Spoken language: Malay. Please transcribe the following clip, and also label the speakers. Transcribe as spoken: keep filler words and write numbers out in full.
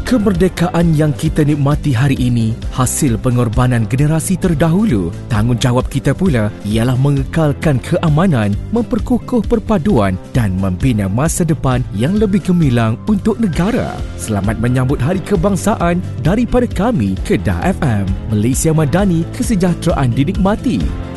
Speaker 1: Kemerdekaan yang kita nikmati hari ini hasil pengorbanan generasi terdahulu. Tanggungjawab kita pula ialah mengekalkan keamanan, memperkukuh perpaduan dan membina masa depan yang lebih gemilang untuk negara. Selamat menyambut Hari Kebangsaan daripada kami, Kedah F M. Malaysia Madani, kesejahteraan dinikmati.